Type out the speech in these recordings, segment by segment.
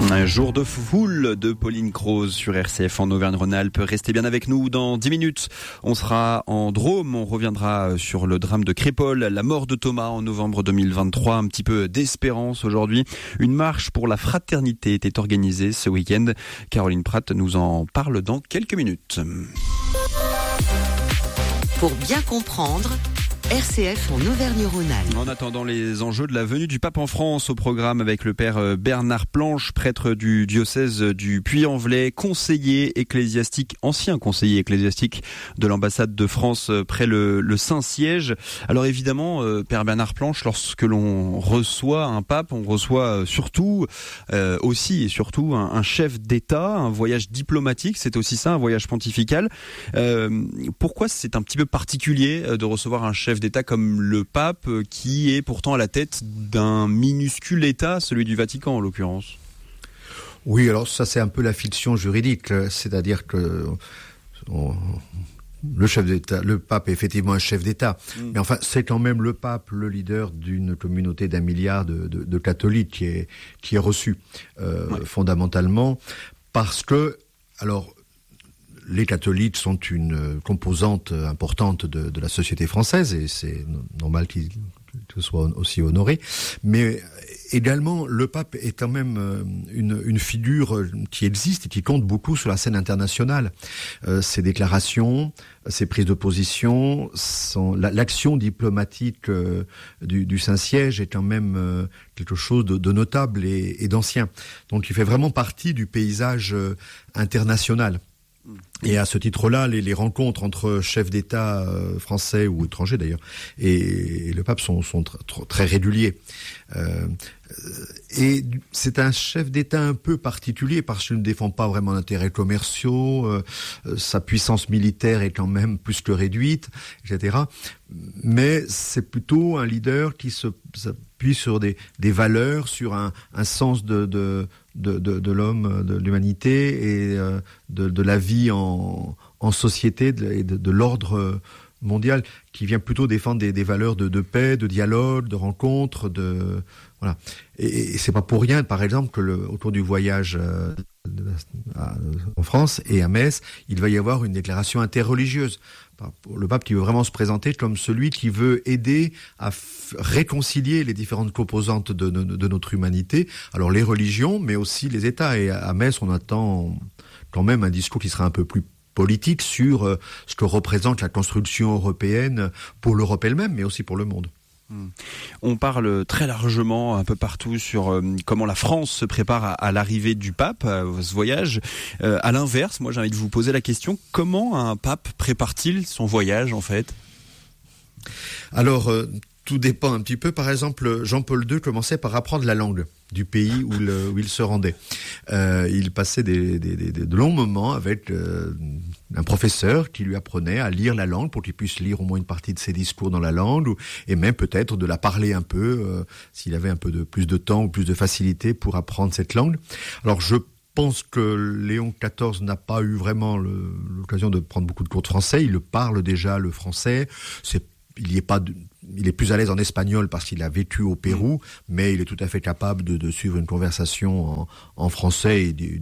Un jour de foule de Pauline Croze sur RCF en Auvergne-Rhône-Alpes. Restez bien avec nous dans 10 minutes. On sera en Drôme. On reviendra sur le drame de Crépol, la mort de Thomas en novembre 2023. Un petit peu d'espérance aujourd'hui. Une marche pour la fraternité était organisée ce week-end. Caroline Pratt nous en parle dans quelques minutes. Pour bien comprendre, RCF en Auvergne-Rhône-Alpes. En attendant les enjeux de la venue du pape en France, au programme avec le père Bernard Planche, prêtre du diocèse du Puy-en-Velay, ancien conseiller ecclésiastique de l'ambassade de France près le Saint-Siège. Alors évidemment, père Bernard Planche, lorsque l'on reçoit un pape, on reçoit surtout un chef d'État, un voyage diplomatique, c'est aussi ça, un voyage pontifical. Pourquoi c'est un petit peu particulier de recevoir un chef d'État comme le pape, qui est pourtant à la tête d'un minuscule État, celui du Vatican en l'occurrence? Oui, alors ça c'est un peu la fiction juridique, c'est-à-dire que le chef d'État, le pape est effectivement un chef d'État, mais enfin c'est quand même le pape, le leader d'une communauté d'1 milliard de catholiques qui est reçu fondamentalement, parce que alors les catholiques sont une composante importante de la société française et c'est normal qu'ils soient aussi honorés. Mais également, le pape est quand même une figure qui existe et qui compte beaucoup sur la scène internationale. Ses déclarations, ses prises de position, l'action diplomatique du Saint-Siège est quand même quelque chose de notable et d'ancien. Donc il fait vraiment partie du paysage international. Et à ce titre-là, les rencontres entre chefs d'État français ou étrangers d'ailleurs et le pape sont très réguliers. Et c'est un chef d'État un peu particulier parce qu'il ne défend pas vraiment d'intérêts commerciaux, sa puissance militaire est quand même plus que réduite, etc. Mais c'est plutôt un leader qui s'appuie sur des valeurs, sur un sens de l'homme, de l'humanité et de la vie en société et de l'ordre mondial, qui vient plutôt défendre des valeurs de paix, de dialogue, de rencontre, voilà. Et c'est pas pour rien, par exemple, que autour du voyage en France et à Metz, il va y avoir une déclaration interreligieuse. Le pape qui veut vraiment se présenter comme celui qui veut aider à réconcilier les différentes composantes de notre humanité. Alors les religions, mais aussi les États. Et à Metz, on attend quand même un discours qui sera un peu plus politique sur ce que représente la construction européenne pour l'Europe elle-même, mais aussi pour le monde. On parle très largement un peu partout sur comment la France se prépare à l'arrivée du pape, à ce voyage. À l'inverse, moi j'ai envie de vous poser la question, comment un pape prépare-t-il son voyage en fait ? Alors, tout dépend un petit peu. Par exemple, Jean-Paul II commençait par apprendre la langue du pays où il se rendait. Il passait de longs moments avec un professeur qui lui apprenait à lire la langue pour qu'il puisse lire au moins une partie de ses discours dans la langue, et même peut-être de la parler un peu, s'il avait un peu plus de temps ou plus de facilité pour apprendre cette langue. Alors je pense que Léon XIV n'a pas eu vraiment l'occasion de prendre beaucoup de cours de français. Il parle déjà le français. Il est plus à l'aise en espagnol parce qu'il a vécu au Pérou, mais il est tout à fait capable de suivre une conversation en français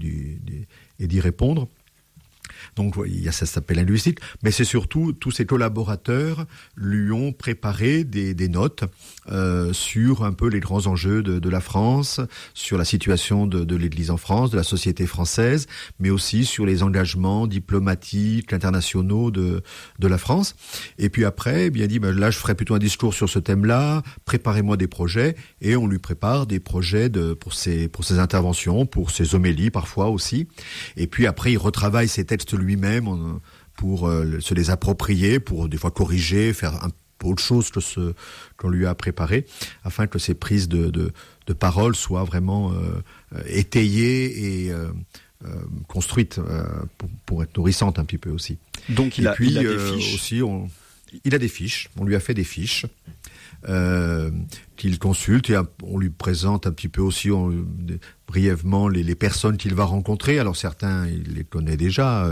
et d'y répondre. Donc il y a ça s'appelle linguistique, mais c'est surtout tous ses collaborateurs lui ont préparé des notes sur un peu les grands enjeux de la France, sur la situation de l'Église en France, de la société française, mais aussi sur les engagements diplomatiques internationaux de la France. Et puis après, il a dit là je ferai plutôt un discours sur ce thème-là, préparez-moi des projets, et on lui prépare des projets pour ses interventions, pour ses homélies parfois aussi. Et puis après il retravaille ses textes lui-même pour se les approprier, pour des fois corriger, faire un peu autre chose que ce qu'on lui a préparé, afin que ses prises de parole soient vraiment étayées et construites pour être nourrissantes un petit peu aussi. Donc il a des fiches aussi. Il a des fiches. On lui a fait des fiches qu'il consulte et on lui présente un petit peu aussi brièvement les personnes qu'il va rencontrer. Alors certains, il les connaît déjà.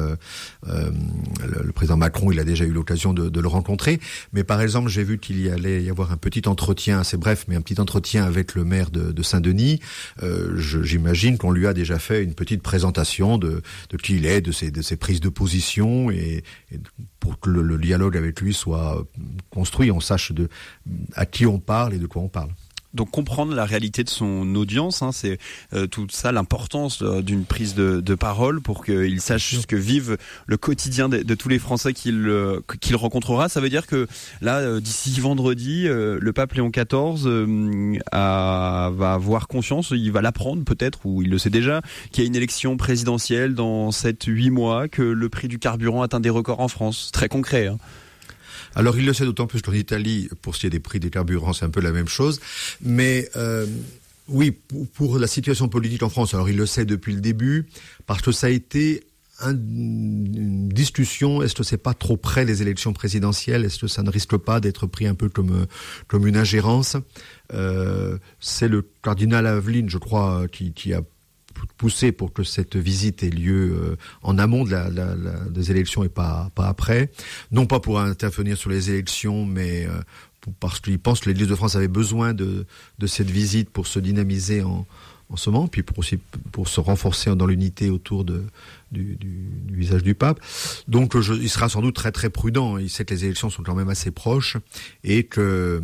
Le président Macron, il a déjà eu l'occasion de le rencontrer. Mais par exemple, j'ai vu qu'il y allait y avoir un petit entretien, assez bref, mais un petit entretien avec le maire de Saint-Denis. J'imagine qu'on lui a déjà fait une petite présentation de qui il est, de ses prises de position, et pour que le dialogue avec lui soit construit, on sache à qui on parle et de quoi on parle. Donc comprendre la réalité de son audience, c'est tout ça, l'importance d'une prise de parole pour qu'il sache ce que vivent le quotidien de tous les Français qu'il rencontrera. Ça veut dire que là, d'ici vendredi, le pape Léon XIV va avoir conscience, il va l'apprendre peut-être, ou il le sait déjà, qu'il y a une élection présidentielle dans 7-8 mois, que le prix du carburant atteint des records en France. Très concret. Alors il le sait d'autant plus qu'en Italie, pour ce qui est des prix des carburants, c'est un peu la même chose. Mais oui, pour la situation politique en France, alors il le sait depuis le début, parce que ça a été une discussion, est-ce que c'est pas trop près des élections présidentielles, est-ce que ça ne risque pas d'être pris un peu comme une ingérence. C'est le cardinal Aveline, je crois, qui a poussé pour que cette visite ait lieu en amont des élections et pas après. Non pas pour intervenir sur les élections, mais parce qu'il pense que l'Église de France avait besoin de cette visite pour se dynamiser en ce moment, puis pour se renforcer dans l'unité autour du visage du pape. Donc il sera sans doute très très prudent. Il sait que les élections sont quand même assez proches et que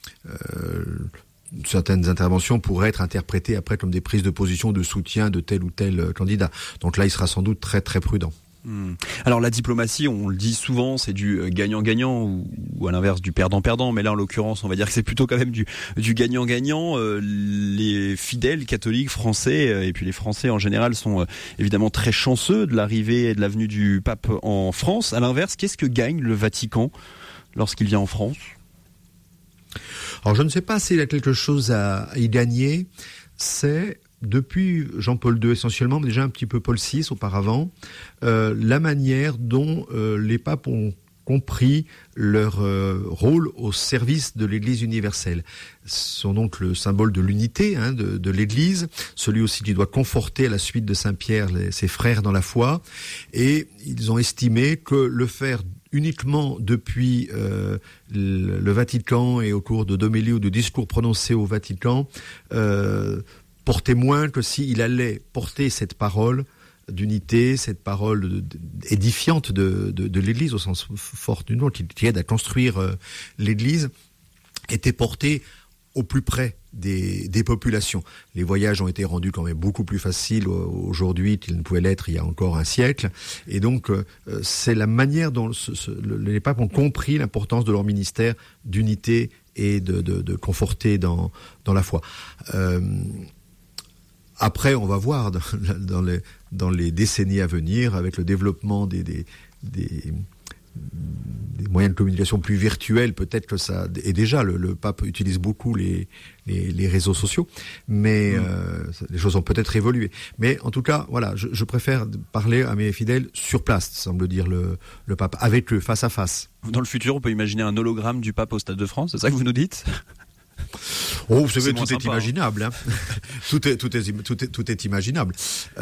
certaines interventions pourraient être interprétées après comme des prises de position de soutien de tel ou tel candidat. Donc là, il sera sans doute très très prudent. Alors la diplomatie, on le dit souvent, c'est du gagnant-gagnant ou à l'inverse du perdant-perdant, mais là en l'occurrence on va dire que c'est plutôt quand même du gagnant-gagnant. Les fidèles catholiques français et puis les Français en général sont évidemment très chanceux de l'arrivée et de la venue du pape en France. À l'inverse, qu'est-ce que gagne le Vatican lorsqu'il vient en France ? Alors je ne sais pas s'il y a quelque chose à y gagner. C'est depuis Jean-Paul II essentiellement, mais déjà un petit peu Paul VI auparavant, la manière dont les papes ont compris leur rôle au service de l'Église universelle. Ce sont donc le symbole de l'unité de l'Église, celui aussi qui doit conforter à la suite de Saint-Pierre ses frères dans la foi, et ils ont estimé que le faire uniquement depuis le Vatican et au cours de d'homélies ou de discours prononcés au Vatican portait moins que s'il allait porter cette parole d'unité, cette parole édifiante de l'Église au sens fort du nom, qui aide à construire l'Église, était portée au plus près des populations. Les voyages ont été rendus quand même beaucoup plus faciles aujourd'hui qu'ils ne pouvaient l'être il y a encore un siècle. Et donc, c'est la manière dont les papes ont compris l'importance de leur ministère d'unité et de conforter dans la foi. Après, on va voir dans les décennies à venir, avec le développement des moyens de communication plus virtuels, peut-être que ça... Et déjà, le pape utilise beaucoup les réseaux sociaux, mais les choses ont peut-être évolué. Mais en tout cas, voilà, je préfère parler à mes fidèles sur place, semble dire le pape, avec eux, face à face. Dans le futur, on peut imaginer un hologramme du pape au Stade de France, c'est ça que vous nous dites ? Oh, vous savez, tout est imaginable. Tout est imaginable.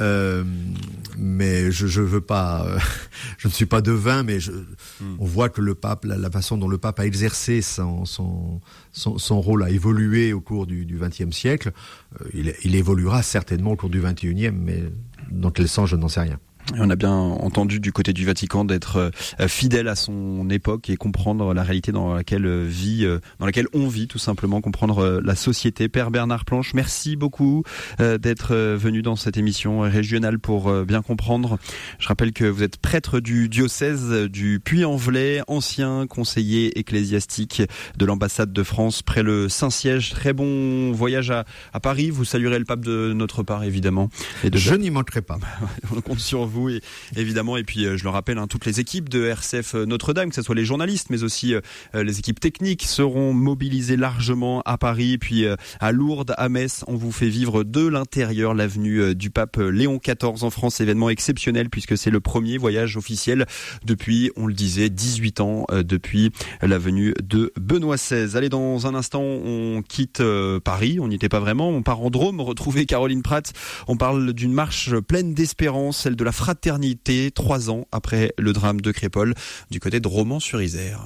Mais je veux pas. Je ne suis pas devin, mais on voit que le pape, la façon dont le pape a exercé son rôle a évolué au cours du XXe siècle. Il évoluera certainement au cours du XXIe, mais dans quel sens, je n'en sais rien. Et on a bien entendu du côté du Vatican d'être fidèle à son époque et comprendre la réalité dans laquelle on vit, tout simplement, comprendre la société. Père Bernard Planche, merci beaucoup d'être venu dans cette émission régionale pour bien comprendre. Je rappelle que vous êtes prêtre du diocèse du Puy-en-Velay, ancien conseiller ecclésiastique de l'ambassade de France près le Saint-Siège. Très bon voyage à Paris. Vous saluerez le pape de notre part, évidemment. Je n'y manquerai pas. On compte sur vous. vous évidemment. Et puis je le rappelle, toutes les équipes de RCF Notre-Dame, que ce soit les journalistes, mais aussi les équipes techniques, seront mobilisées largement à Paris, puis à Lourdes, à Metz. On vous fait vivre de l'intérieur l'avenue du pape Léon XIV en France. Événement exceptionnel puisque c'est le premier voyage officiel depuis, on le disait, 18 ans, depuis la venue de Benoît XVI. Allez, dans un instant, on quitte Paris. On n'y était pas vraiment. On part en Drôme, retrouver Caroline Pratt. On parle d'une marche pleine d'espérance, celle de la fraternité, 3 ans après le drame de Crépol, du côté de Romans-sur-Isère.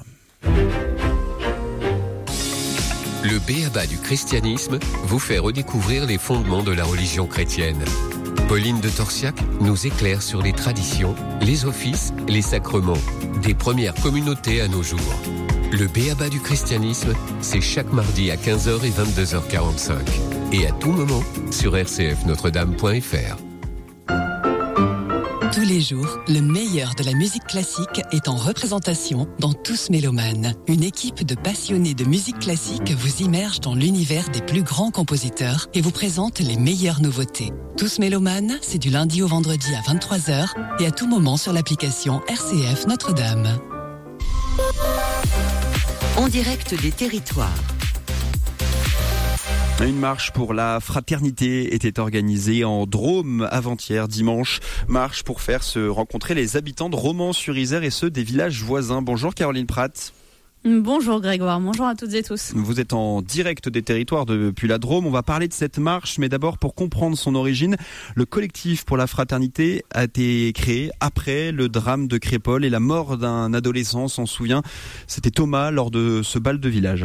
Le b.a.-ba du christianisme vous fait redécouvrir les fondements de la religion chrétienne. Pauline de Torsiac nous éclaire sur les traditions, les offices, les sacrements, des premières communautés à nos jours. Le b.a.-ba du christianisme, c'est chaque mardi à 15h et 22h45. Et à tout moment sur rcfnotredame.fr. Tous les jours, le meilleur de la musique classique est en représentation dans Tous Mélomanes. Une équipe de passionnés de musique classique vous immerge dans l'univers des plus grands compositeurs et vous présente les meilleures nouveautés. Tous Mélomanes, c'est du lundi au vendredi à 23h et à tout moment sur l'application RCF Notre-Dame. En direct des territoires. Une marche pour la fraternité était organisée en Drôme avant-hier, dimanche. Marche pour faire se rencontrer les habitants de Romans-sur-Isère et ceux des villages voisins. Bonjour Caroline Pratt. Bonjour Grégoire, bonjour à toutes et tous. Vous êtes en direct des territoires depuis la Drôme. On va parler de cette marche, mais d'abord pour comprendre son origine, le collectif pour la fraternité a été créé après le drame de Crépol et la mort d'un adolescent, on s'en souvient. C'était Thomas lors de ce bal de village.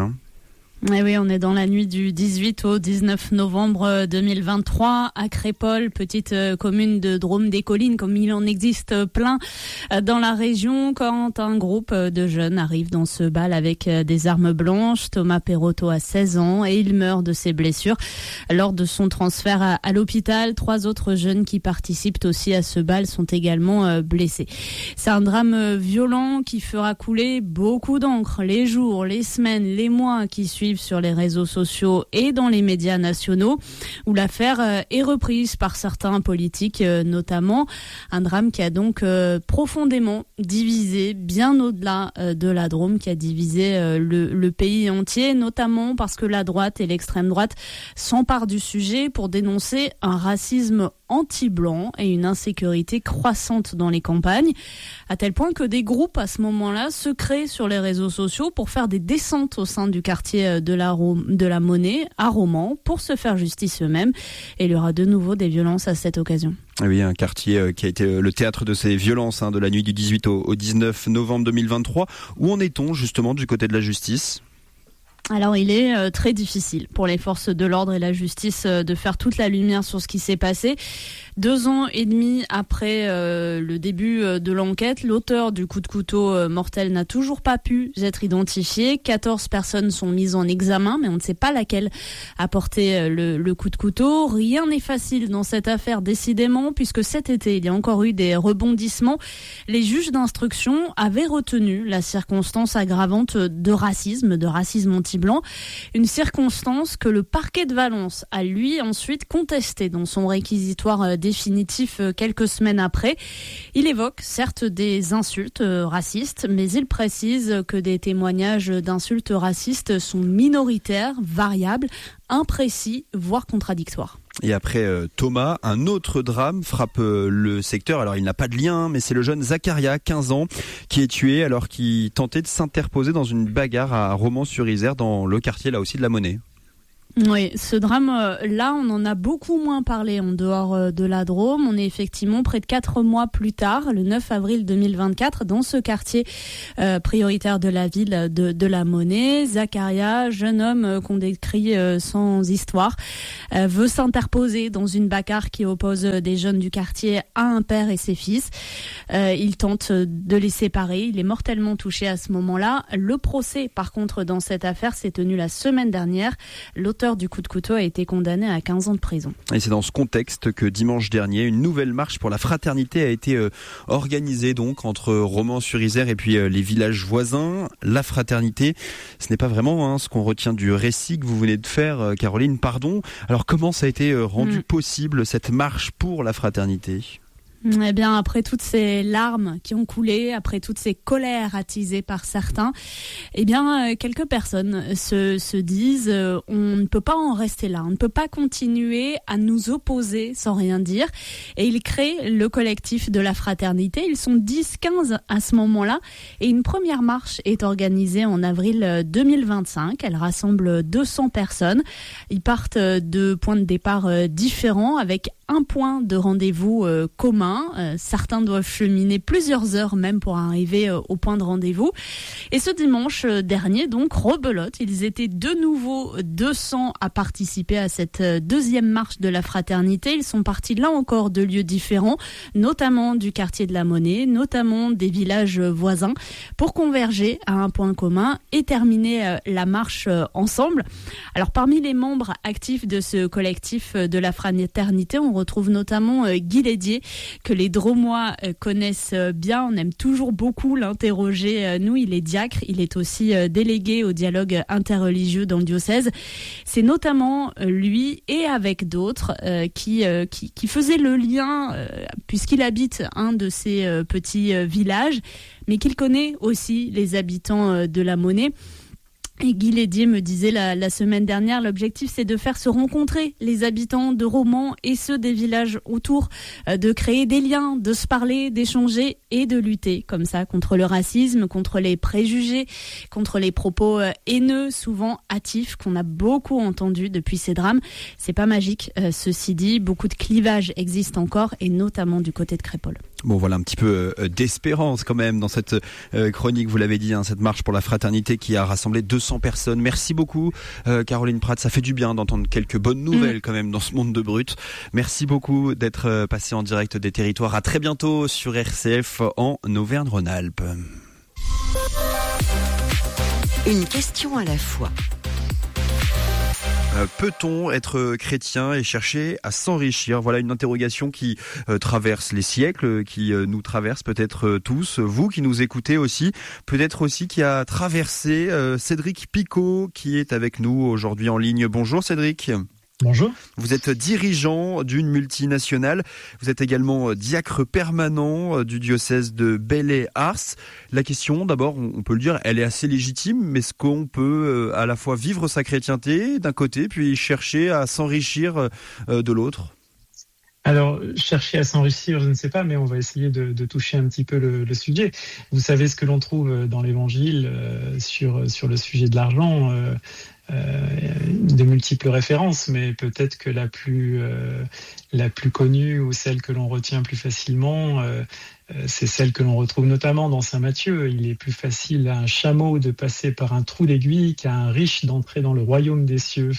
Et oui, on est dans la nuit du 18 au 19 novembre 2023 à Crépol, petite commune de Drôme-des-Collines, comme il en existe plein dans la région, quand un groupe de jeunes arrive dans ce bal avec des armes blanches. Thomas Perotto a 16 ans et il meurt de ses blessures lors de son transfert à l'hôpital. 3 autres jeunes qui participent aussi à ce bal sont également blessés. C'est un drame violent qui fera couler beaucoup d'encre les jours, les semaines, les mois qui suivent sur les réseaux sociaux et dans les médias nationaux, où l'affaire est reprise par certains politiques notamment. Un drame qui a donc profondément divisé, bien au-delà de la Drôme, qui a divisé le pays entier, notamment parce que la droite et l'extrême droite s'emparent du sujet pour dénoncer un racisme anti-blanc et une insécurité croissante dans les campagnes, à tel point que des groupes à ce moment-là se créent sur les réseaux sociaux pour faire des descentes au sein du quartier de la Monnaie à Romans pour se faire justice eux-mêmes. Et il y aura de nouveau des violences à cette occasion. Oui, un quartier qui a été le théâtre de ces violences de la nuit du 18 au 19 novembre 2023. Où en est-on justement du côté de la justice ? Alors il est très difficile pour les forces de l'ordre et la justice de faire toute la lumière sur ce qui s'est passé. 2 ans et demi après le début de l'enquête, l'auteur du coup de couteau mortel n'a toujours pas pu être identifié. 14 personnes sont mises en examen, mais on ne sait pas laquelle a porté le coup de couteau. Rien n'est facile dans cette affaire, décidément, puisque cet été, il y a encore eu des rebondissements. Les juges d'instruction avaient retenu la circonstance aggravante de racisme anti-blanc. Une circonstance que le parquet de Valence a lui ensuite contestée dans son réquisitoire définitif quelques semaines après. Il évoque certes des insultes racistes, mais il précise que des témoignages d'insultes racistes sont minoritaires, variables, imprécis, voire contradictoires. Et après Thomas, un autre drame frappe le secteur. Alors il n'a pas de lien, mais c'est le jeune Zacharia, 15 ans, qui est tué alors qu'il tentait de s'interposer dans une bagarre à Romans-sur-Isère, dans le quartier là aussi de la Monnaie. Oui, ce drame-là, on en a beaucoup moins parlé en dehors de la Drôme. On est effectivement près de 4 mois plus tard, le 9 avril 2024, dans ce quartier prioritaire de la ville de la Monnaie. Zacharia, jeune homme qu'on décrit sans histoire, veut s'interposer dans une bagarre qui oppose des jeunes du quartier à un père et ses fils. Il tente de les séparer. Il est mortellement touché à ce moment-là. Le procès, par contre, dans cette affaire, s'est tenu la semaine dernière. L'auteur du coup de couteau a été condamné à 15 ans de prison. Et c'est dans ce contexte que dimanche dernier, une nouvelle marche pour la fraternité a été organisée donc entre Romans-sur-Isère et puis les villages voisins. La fraternité, ce n'est pas vraiment ce qu'on retient du récit que vous venez de faire, Caroline, pardon. Alors comment ça a été rendu possible cette marche pour la fraternité ? Eh bien, après toutes ces larmes qui ont coulé, après toutes ces colères attisées par certains, eh bien, quelques personnes se disent on ne peut pas en rester là, on ne peut pas continuer à nous opposer sans rien dire. Et ils créent le collectif de la fraternité. Ils sont 10-15 à ce moment-là. Et une première marche est organisée en avril 2025. Elle rassemble 200 personnes. Ils partent de points de départ différents avec un point de rendez-vous commun. Certains doivent cheminer plusieurs heures même pour arriver au point de rendez-vous. Et ce dimanche dernier, donc, rebelote, ils étaient de nouveau 200 à participer à cette deuxième marche de la fraternité. Ils sont partis là encore de lieux différents, notamment du quartier de la Monnaie, notamment des villages voisins, pour converger à un point commun et terminer la marche ensemble. Alors parmi les membres actifs de ce collectif de la fraternité, on retrouve notamment Guy Lédier, que les Dromois connaissent bien. On aime toujours beaucoup l'interroger. Nous, il est diacre, il est aussi délégué au dialogue interreligieux dans le diocèse. C'est notamment lui et avec d'autres qui faisaient le lien, puisqu'il habite un de ces petits villages, mais qu'il connaît aussi les habitants de la Monnaie. Et Guy Lédier me disait la semaine dernière, l'objectif c'est de faire se rencontrer les habitants de Romans et ceux des villages autour, de créer des liens, de se parler, d'échanger et de lutter comme ça contre le racisme, contre les préjugés, contre les propos haineux, souvent hâtifs, qu'on a beaucoup entendus depuis ces drames. C'est pas magique, ceci dit, beaucoup de clivages existent encore et notamment du côté de Crépol. Bon, voilà un petit peu d'espérance quand même dans cette chronique, vous l'avez dit, cette marche pour la fraternité qui a rassemblé 200 personnes. Merci beaucoup Caroline Pratt, ça fait du bien d'entendre quelques bonnes nouvelles quand même dans ce monde de brut. Merci beaucoup d'être passé en direct des territoires. À très bientôt sur RCF en Auvergne-Rhône-Alpes. Une question à la fois. Peut-on être chrétien et chercher à s'enrichir ? Voilà une interrogation qui traverse les siècles, qui nous traverse peut-être tous. Vous qui nous écoutez aussi, peut-être aussi qui a traversé Cédric Picot qui est avec nous aujourd'hui en ligne. Bonjour Cédric. Bonjour. Vous êtes dirigeant d'une multinationale. Vous êtes également diacre permanent du diocèse de Belley-Ars. La question, d'abord, on peut le dire, elle est assez légitime, mais est-ce qu'on peut à la fois vivre sa chrétienté d'un côté, puis chercher à s'enrichir de l'autre ? Alors, chercher à s'enrichir, je ne sais pas, mais on va essayer de toucher un petit peu le sujet. Vous savez ce que l'on trouve dans l'Évangile sur le sujet de l'argent, de multiples références, mais peut-être que la plus connue ou celle que l'on retient plus facilement, c'est celle que l'on retrouve notamment dans Saint Matthieu. Il est plus facile à un chameau de passer par un trou d'aiguille qu'à un riche d'entrer dans le royaume des cieux.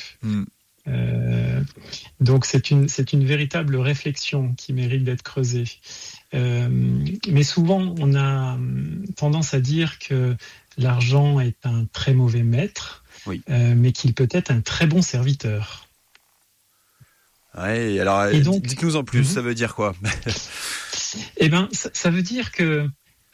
Donc c'est une véritable réflexion qui mérite d'être creusée. Mais souvent, on a tendance à dire que l'argent est un très mauvais maître, oui. Mais qu'il peut être un très bon serviteur. Ouais, alors donc, dites-nous en plus, ça veut dire quoi ? Eh bien, ça veut dire que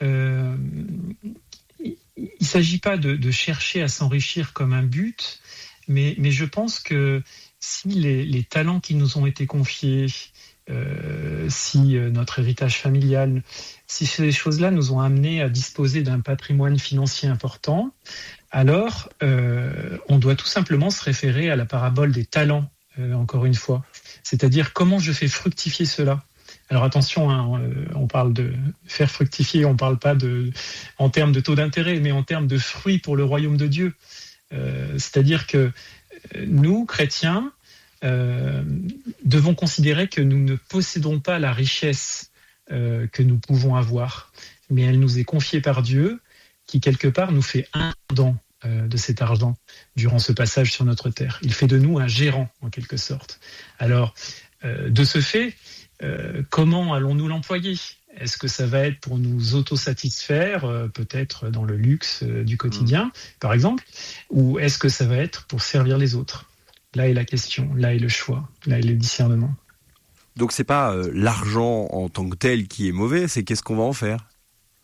il ne s'agit pas de chercher à s'enrichir comme un but, mais je pense que si les talents qui nous ont été confiés, si notre héritage familial, si ces choses-là nous ont amenés à disposer d'un patrimoine financier important, alors on doit tout simplement se référer à la parabole des talents, encore une fois. C'est-à-dire comment je fais fructifier cela. Alors attention, on parle de faire fructifier, on ne parle pas en termes de taux d'intérêt, mais en termes de fruits pour le royaume de Dieu. C'est-à-dire que nous, chrétiens, devons considérer que nous ne possédons pas la richesse que nous pouvons avoir, mais elle nous est confiée par Dieu, qui quelque part nous fait un don de cet argent durant ce passage sur notre terre. Il fait de nous un gérant, en quelque sorte. Alors, de ce fait, comment allons-nous l'employer ? Est-ce que ça va être pour nous autosatisfaire, peut-être dans le luxe du quotidien, par exemple, ou est-ce que ça va être pour servir les autres ? Là est la question, là est le choix, là est le discernement. Donc c'est pas l'argent en tant que tel qui est mauvais, c'est qu'est-ce qu'on va en faire ?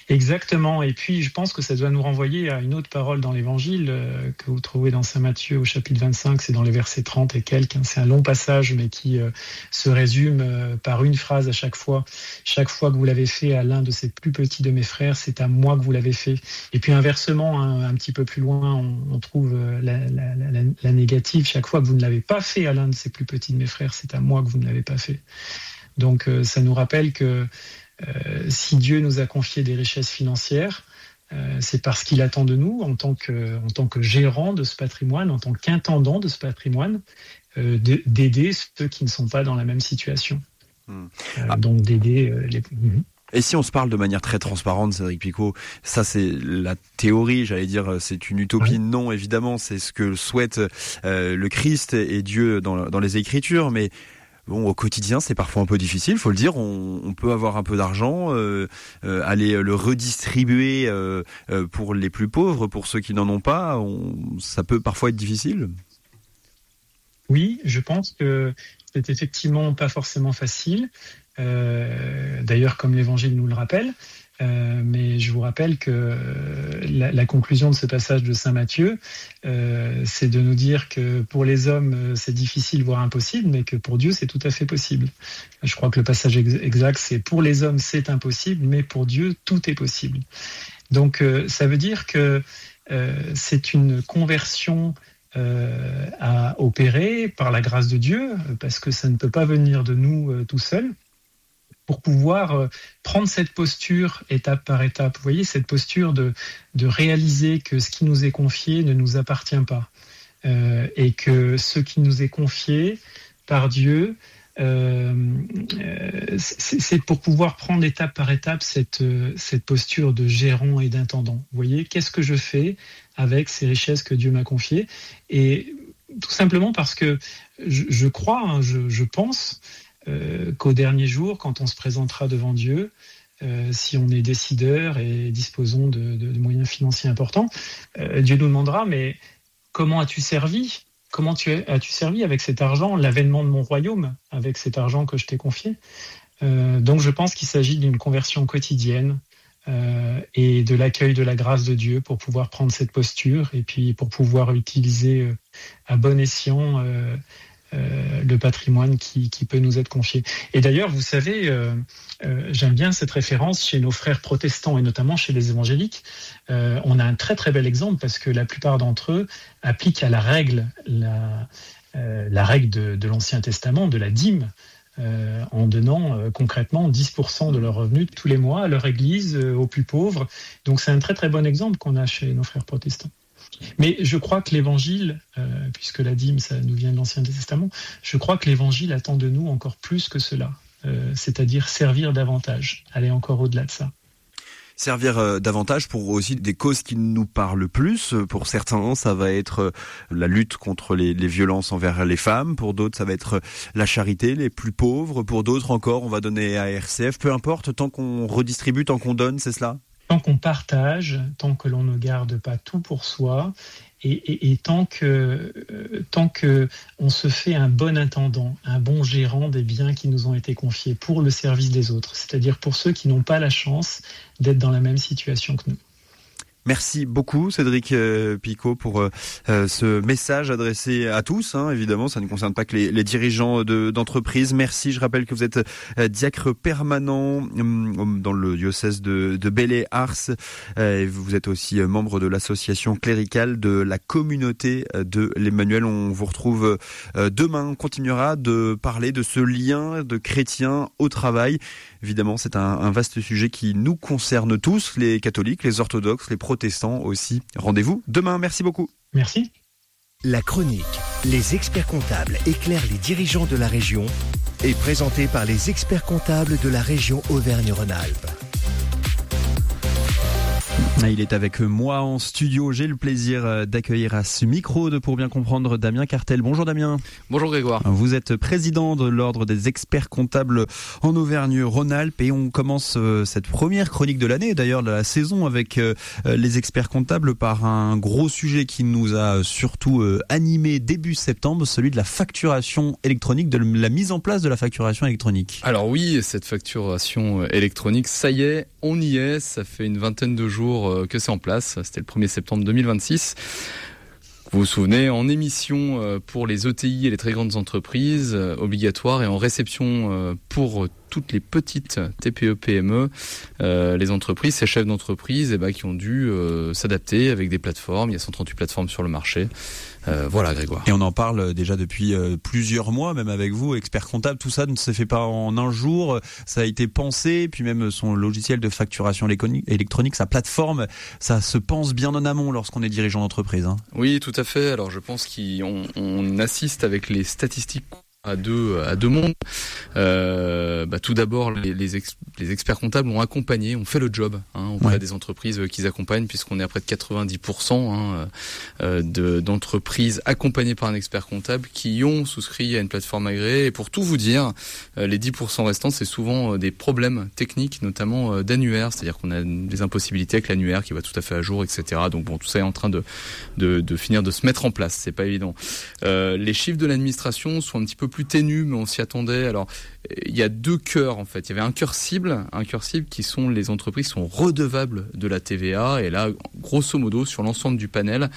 Exactement. Et puis, je pense que ça doit nous renvoyer à une autre parole dans l'Évangile que vous trouvez dans Saint Matthieu au chapitre 25, c'est dans les versets 30 et quelques. C'est un long passage, mais qui se résume par une phrase à chaque fois. Chaque fois que vous l'avez fait à l'un de ces plus petits de mes frères, c'est à moi que vous l'avez fait. Et puis inversement, un petit peu plus loin, on trouve la négative. Chaque fois que vous ne l'avez pas fait à l'un de ces plus petits de mes frères, c'est à moi que vous ne l'avez pas fait. Donc ça nous rappelle que si Dieu nous a confié des richesses financières, c'est parce qu'il attend de nous, en tant que gérant de ce patrimoine, en tant qu'intendant de ce patrimoine, d'aider ceux qui ne sont pas dans la même situation. Donc d'aider les... Et si on se parle de manière très transparente, Cédric Picot, ça c'est la théorie, j'allais dire, c'est une utopie. Oui. Non, évidemment, c'est ce que souhaite le Christ et Dieu dans les Écritures, mais bon, au quotidien, c'est parfois un peu difficile, faut le dire. On peut avoir un peu d'argent, aller le redistribuer pour les plus pauvres, pour ceux qui n'en ont pas. Ça peut parfois être difficile. Oui, je pense que c'est effectivement pas forcément facile. D'ailleurs, comme l'Évangile nous le rappelle. Mais je vous rappelle que la conclusion de ce passage de Saint Matthieu, c'est de nous dire que pour les hommes, c'est difficile, voire impossible, mais que pour Dieu, c'est tout à fait possible. Je crois que le passage exact, c'est pour les hommes, c'est impossible, mais pour Dieu, tout est possible. Donc, ça veut dire que c'est une conversion à opérer par la grâce de Dieu, parce que ça ne peut pas venir de nous tout seul, pour pouvoir prendre cette posture étape par étape. Vous voyez, cette posture de réaliser que ce qui nous est confié ne nous appartient pas, et que ce qui nous est confié par Dieu, c'est pour pouvoir prendre étape par étape cette posture de gérant et d'intendant. Vous voyez, qu'est-ce que je fais avec ces richesses que Dieu m'a confiées? Et tout simplement parce que je crois, je pense qu'au dernier jour, quand on se présentera devant Dieu, si on est décideur et disposons de moyens financiers importants, Dieu nous demandera, mais comment as-tu servi ? Comment as-tu servi avec cet argent, l'avènement de mon royaume, avec cet argent que je t'ai confié ? Donc je pense qu'il s'agit d'une conversion quotidienne et de l'accueil de la grâce de Dieu pour pouvoir prendre cette posture et puis pour pouvoir utiliser à bon escient le patrimoine qui peut nous être confié. Et d'ailleurs, vous savez, j'aime bien cette référence chez nos frères protestants et notamment chez les évangéliques. On a un très très bel exemple parce que la plupart d'entre eux appliquent à la règle de l'Ancien Testament, de la dîme, en donnant concrètement 10% de leurs revenus tous les mois à leur église, aux plus pauvres. Donc c'est un très très bon exemple qu'on a chez nos frères protestants. Mais je crois que l'Évangile, puisque la dîme, ça nous vient de l'Ancien Testament, je crois que l'Évangile attend de nous encore plus que cela, c'est-à-dire servir davantage, aller encore au-delà de ça. Servir davantage pour aussi des causes qui nous parlent plus. Pour certains, ça va être la lutte contre les violences envers les femmes. Pour d'autres, ça va être la charité, les plus pauvres. Pour d'autres encore, on va donner à RCF. Peu importe, tant qu'on redistribue, tant qu'on donne, c'est cela ? Tant qu'on partage, tant que l'on ne garde pas tout pour soi, et tant que on se fait un bon intendant, un bon gérant des biens qui nous ont été confiés pour le service des autres, c'est-à-dire pour ceux qui n'ont pas la chance d'être dans la même situation que nous. Merci beaucoup Cédric Picot pour ce message adressé à tous, hein, évidemment ça ne concerne pas que les dirigeants d'entreprise. Merci, je rappelle que vous êtes diacre permanent dans le diocèse de Belley-Ars, et vous êtes aussi membre de l'association cléricale de la communauté de l'Emmanuel. On vous retrouve demain, on continuera de parler de ce lien de chrétiens au travail. Évidemment, c'est un vaste sujet qui nous concerne tous, les catholiques, les orthodoxes, les protestants aussi. Rendez-vous demain, merci beaucoup. Merci. La chronique Les experts comptables éclairent les dirigeants de la région est présentée par les experts comptables de la région Auvergne-Rhône-Alpes. Il est avec moi en studio. J'ai le plaisir d'accueillir à ce micro de Pour bien comprendre Damien Cartel. Bonjour Damien. Bonjour Grégoire. Vous êtes président de l'Ordre des experts comptables en Auvergne-Rhône-Alpes et on commence cette première chronique de l'année, d'ailleurs de la saison, avec les experts comptables par un gros sujet qui nous a surtout animé début septembre, celui de la facturation électronique, de la mise en place de la facturation électronique. Alors oui, cette facturation électronique, ça y est, on y est, ça fait une vingtaine de jours que c'est en place, c'était le 1er septembre 2026. Vous vous souvenez, en émission pour les ETI et les très grandes entreprises obligatoires et en réception pour toutes les petites TPE-PME, les entreprises, ces chefs d'entreprise qui ont dû s'adapter avec des plateformes. Il y a 138 plateformes sur le marché. Voilà Grégoire. Et on en parle déjà depuis plusieurs mois, même avec vous, experts comptables. Tout ça ne se fait pas en un jour. Ça a été pensé, puis même son logiciel de facturation électronique, sa plateforme, ça se pense bien en amont lorsqu'on est dirigeant d'entreprise. Hein. Oui, tout à fait. Alors je pense qu'on assiste avec les statistiques à deux mondes. Tout d'abord, les experts comptables ont accompagné, ont fait le job auprès des entreprises qu'ils accompagnent, puisqu'on est à près de 90% d'entreprises accompagnées par un expert comptable qui ont souscrit à une plateforme agréée. Et pour tout vous dire, les 10% restants, c'est souvent des problèmes techniques, notamment d'annuaire, c'est-à-dire qu'on a des impossibilités avec l'annuaire qui va tout à fait à jour, etc. Donc bon, tout ça est en train de finir de se mettre en place. C'est pas évident. Les chiffres de l'administration sont un petit peu plus ténus, mais on s'y attendait. Alors, il y a deux cœurs en fait. Il y avait un cœur cible qui sont les entreprises qui sont redevables de la TVA. Et là, grosso modo, sur l'ensemble du panel,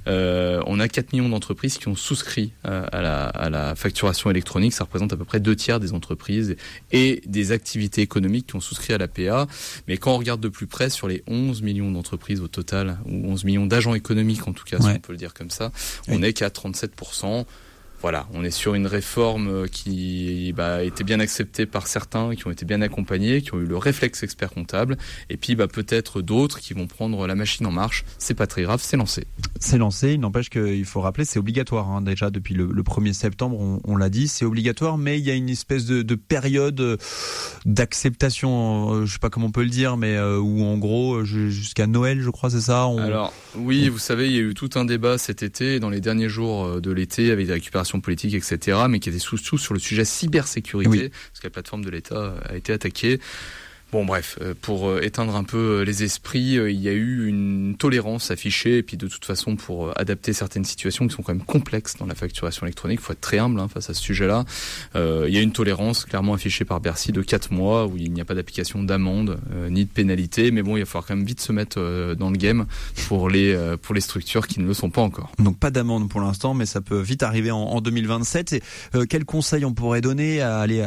on a 4 millions d'entreprises qui ont souscrit à la facturation électronique. Ça représente à peu près 2/3 des entreprises et des activités économiques qui ont souscrit à la PA. Mais quand on regarde de plus près sur les 11 millions d'entreprises au total, ou 11 millions d'agents économiques en tout cas, si on peut le dire comme ça, on n'est qu'à 37%. Voilà, on est sur une réforme qui a été bien acceptée par certains, qui ont été bien accompagnés, qui ont eu le réflexe expert comptable, et puis peut-être d'autres qui vont prendre la machine en marche. C'est pas très grave, c'est lancé. C'est lancé, il n'empêche qu'il faut rappeler, c'est obligatoire déjà depuis le 1er septembre, on l'a dit, c'est obligatoire, mais il y a une espèce de période d'acceptation, je sais pas comment on peut le dire, mais où en gros jusqu'à Noël, je crois, c'est ça. Alors oui, vous savez, il y a eu tout un débat cet été, dans les derniers jours de l'été, avec des récupérations politiques, etc., mais qui était surtout sur le sujet cybersécurité, parce que la plateforme de l'État a été attaquée. Bon bref, pour éteindre un peu les esprits, il y a eu une tolérance affichée, et puis de toute façon pour adapter certaines situations qui sont quand même complexes dans la facturation électronique, il faut être très humble face à ce sujet-là. Il y a une tolérance clairement affichée par Bercy de 4 mois, où il n'y a pas d'application d'amende ni de pénalité, mais bon, il va falloir quand même vite se mettre dans le game pour les structures qui ne le sont pas encore. Donc pas d'amende pour l'instant, mais ça peut vite arriver en 2027. Et, quel conseil on pourrait donner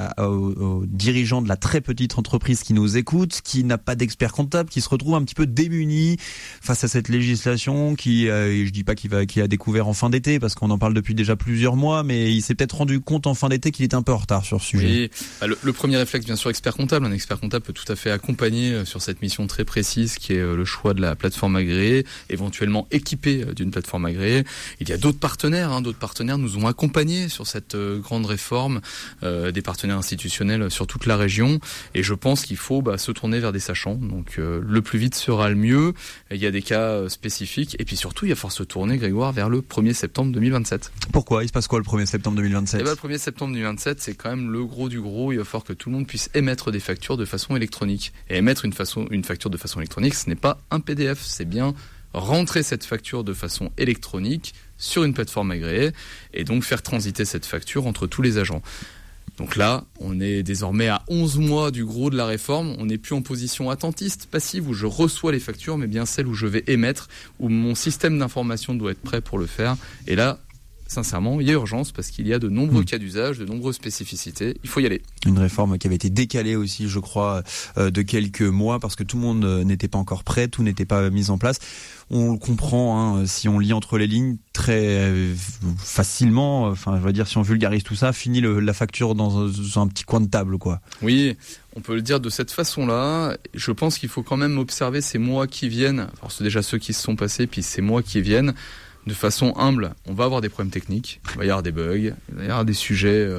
aux dirigeants de la très petite entreprise qui nous écoute, qui n'a pas d'expert comptable, qui se retrouve un petit peu démuni face à cette législation qui, je dis pas qu'il a découvert en fin d'été, parce qu'on en parle depuis déjà plusieurs mois, mais il s'est peut-être rendu compte en fin d'été qu'il était un peu en retard sur ce sujet. Oui, le premier réflexe, bien sûr, expert comptable. Un expert comptable peut tout à fait accompagner sur cette mission très précise qui est le choix de la plateforme agréée, éventuellement équipée d'une plateforme agréée. Il y a d'autres partenaires, d'autres partenaires nous ont accompagnés sur cette grande réforme, des partenaires institutionnels sur toute la région, et je pense qu'il faut se tourner vers des sachants. Donc le plus vite sera le mieux. Il y a des cas spécifiques, et puis surtout il va falloir se tourner, Grégoire, vers le 1er septembre 2027. Pourquoi ? Il se passe quoi le 1er septembre 2027 ? Le 1er septembre 2027, c'est quand même le gros du gros. Il va falloir que tout le monde puisse émettre des factures de façon électronique. Et émettre une facture de façon électronique, ce n'est pas un PDF, c'est bien rentrer cette facture de façon électronique sur une plateforme agréée, et donc faire transiter cette facture entre tous les agents. Donc là, on est désormais à 11 mois du gros de la réforme. On n'est plus en position attentiste, passive, où je reçois les factures, mais bien celle où je vais émettre, où mon système d'information doit être prêt pour le faire. Et là, sincèrement, il y a urgence, parce qu'il y a de nombreux cas d'usage, de nombreuses spécificités. Il faut y aller. Une réforme qui avait été décalée aussi, je crois, de quelques mois, parce que tout le monde n'était pas encore prêt, tout n'était pas mis en place. On le comprend, si on lit entre les lignes très facilement, je veux dire, si on vulgarise tout ça, finit la facture dans un petit coin de table, quoi. Oui, on peut le dire de cette façon-là. Je pense qu'il faut quand même observer ces mois qui viennent. Alors c'est déjà ceux qui se sont passés, puis ces mois qui viennent. de façon humble. On va avoir des problèmes techniques, il va y avoir des bugs, il va y avoir des sujets,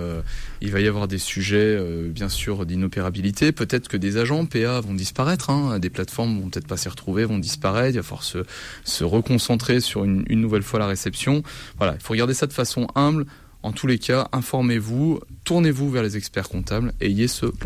bien sûr d'inopérabilité. Peut-être que des agents PA vont disparaître, des plateformes vont peut-être pas s'y retrouver, vont disparaître. Il va falloir se reconcentrer sur une nouvelle fois la réception. Voilà, il faut regarder ça de façon humble. En tous les cas, informez-vous, tournez-vous vers les experts comptables, ayez ce